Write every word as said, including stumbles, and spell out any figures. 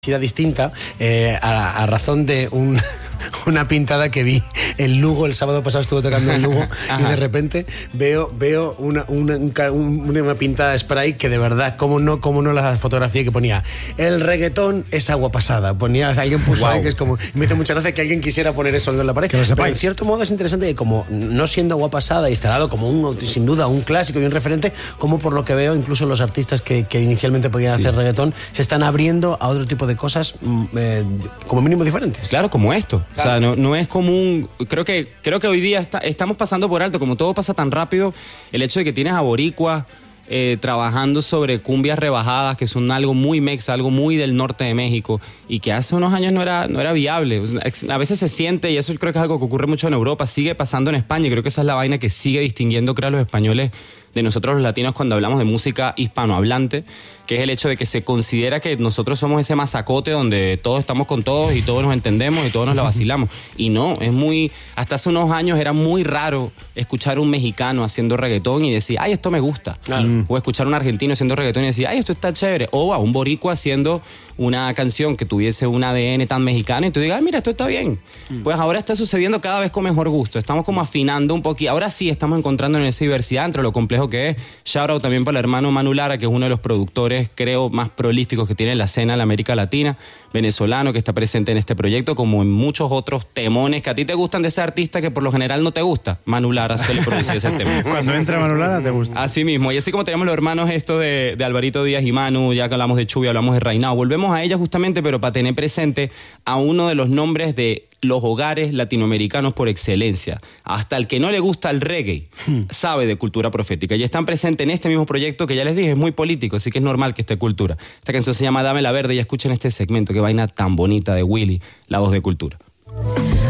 distinta eh, a, a razón de un, una pintada que vi en Lugo el sábado pasado. Estuve tocando en Lugo y de repente veo, veo una, una, una, una pintada spray que de verdad, como no, como no la fotografía que ponía el reggaetón es agua pasada, ponía, o sea, alguien puso wow. ahí que es como, me hizo mucha gracia que alguien quisiera poner eso en la pared, que pero en cierto modo es interesante que como no siendo agua pasada instalado como un, sin duda un clásico y un referente, como por lo que veo incluso los artistas que, que inicialmente podían sí. hacer reggaetón se están abriendo a otro tipo de de cosas eh, como mínimo diferentes. Claro, como esto. Claro. O sea, no, no es común. Creo que, creo que hoy día está, estamos pasando por alto, como todo pasa tan rápido, el hecho de que tienes a boricuas eh, trabajando sobre cumbias rebajadas, que son algo muy mexa, algo muy del norte de México, y que hace unos años no era, no era viable. A veces se siente, y eso creo que es algo que ocurre mucho en Europa, sigue pasando en España, y creo que esa es la vaina que sigue distinguiendo, creo, a los españoles de nosotros los latinos cuando hablamos de música hispanohablante, que es el hecho de que se considera que nosotros somos ese masacote donde todos estamos con todos y todos nos entendemos y todos nos la vacilamos. Y no, es muy... Hasta hace unos años era muy raro escuchar a un mexicano haciendo reggaetón y decir, ay, esto me gusta. Claro. O escuchar a un argentino haciendo reggaetón y decir, ay, esto está chévere. O a un boricua haciendo una canción que tuviese un A D N tan mexicano y tú digas, ay, mira, esto está bien. Mm. Pues ahora está sucediendo cada vez con mejor gusto. Estamos como afinando un poquito. Ahora sí estamos encontrando en esa diversidad entre lo complejo que es. Shout out también para el hermano Manu Lara, que es uno de los productores, creo, más prolíficos que tiene la escena de la América Latina, venezolano, que está presente en este proyecto, como en muchos otros temones que a ti te gustan de ese artista que por lo general no te gusta. Manu Lara suele producir ese tema. Cuando entra Manu Lara te gusta. Así mismo. Y así como tenemos los hermanos estos de, de Alvarito Díaz y Manu, ya que hablamos de Chubi, hablamos de Reinao, volvemos a ella justamente, pero para tener presente a uno de los nombres de los hogares latinoamericanos por excelencia. Hasta el que no le gusta el reggae hmm. sabe de cultura profética. Y están presentes en este mismo proyecto que ya les dije, es muy político, así que es normal que esté cultura. Esta canción se llama Dame la Verde y escuchen este segmento, qué vaina tan bonita de Willy, la voz de Cultura.